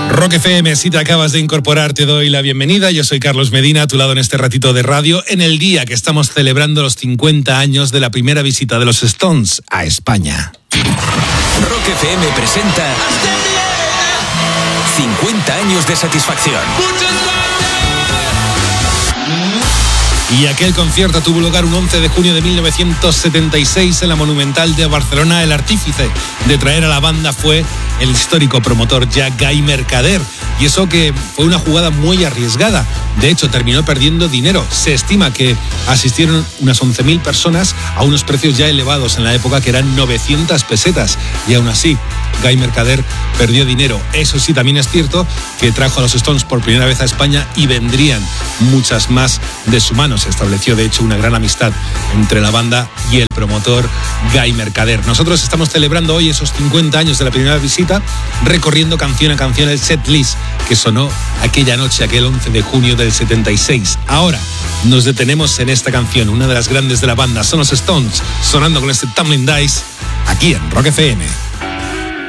Rock FM, si te acabas de incorporar, te doy la bienvenida. Yo soy Carlos Medina, a tu lado en este ratito de radio, en el día que estamos celebrando los 50 años de la primera visita de los Stones a España. Rock FM presenta 50 años de satisfacción. Y aquel concierto tuvo lugar un 11 de junio de 1976 en la Monumental de Barcelona. El artífice de traer a la banda fue el histórico promotor ya Guy Mercader. Y eso que fue una jugada muy arriesgada. De hecho, terminó perdiendo dinero. Se estima que asistieron unas 11.000 personas a unos precios ya elevados en la época, que eran 900 pesetas. Y aún así, Guy Mercader perdió dinero. Eso sí, también es cierto que trajo a los Stones por primera vez a España y vendrían muchas más de su mano. Se estableció, de hecho, una gran amistad entre la banda y el promotor Guy Mercader. Nosotros estamos celebrando hoy esos 50 años de la primera visita, recorriendo canción a canción el set list que sonó aquella noche, aquel 11 de junio del 76. Ahora nos detenemos en esta canción, una de las grandes de la banda. Son los Stones, sonando con este Tumbling Dice, aquí en Rock FM.